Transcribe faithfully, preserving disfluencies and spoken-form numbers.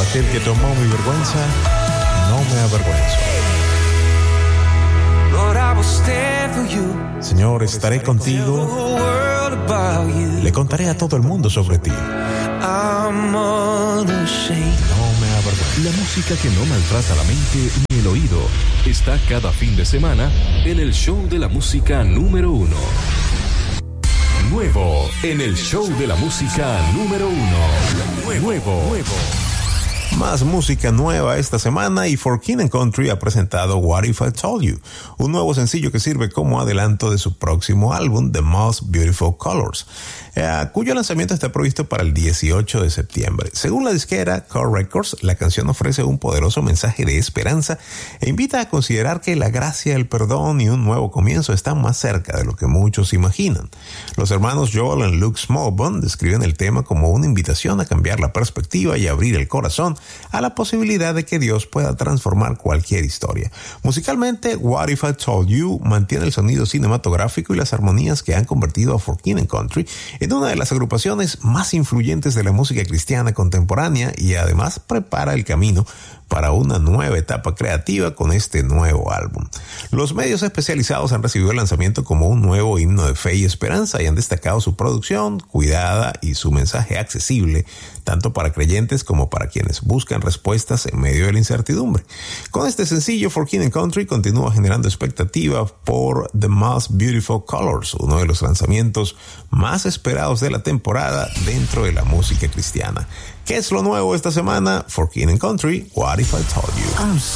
aquel que tomó mi vergüenza, no me avergüenzo. Señor, estaré contigo. Le contaré a todo el mundo sobre ti. No me avergüenzo. La música que no maltrata la mente ni el oído está cada fin de semana en el show de la música número uno. Nuevo en el show de la música número uno. Nuevo, nuevo. Más música nueva esta semana y For King and Country ha presentado What If I Told You, un nuevo sencillo que sirve como adelanto de su próximo álbum, The Most Beautiful Colors, eh, cuyo lanzamiento está previsto para el dieciocho de septiembre. Según la disquera Core Records, la canción ofrece un poderoso mensaje de esperanza e invita a considerar que la gracia, el perdón y un nuevo comienzo están más cerca de lo que muchos imaginan. Los hermanos Joel y Luke Smallbone describen el tema como una invitación a cambiar la perspectiva y abrir el corazón a la posibilidad de que Dios pueda transformar cualquier historia. Musicalmente, What If I Told You mantiene el sonido cinematográfico y las armonías que han convertido a For King and Country en una de las agrupaciones más influyentes de la música cristiana contemporánea y además prepara el camino para una nueva etapa creativa con este nuevo álbum. Los medios especializados han recibido el lanzamiento como un nuevo himno de fe y esperanza y han destacado su producción cuidada y su mensaje accesible tanto para creyentes como para quienes buscan respuestas en medio de la incertidumbre. Con este sencillo, For King and Country continúa generando expectativa por The Most Beautiful Colors, uno de los lanzamientos más esperados de la temporada dentro de la música cristiana. ¿Qué es lo nuevo esta semana? For King and Country, What If I Told You? I'm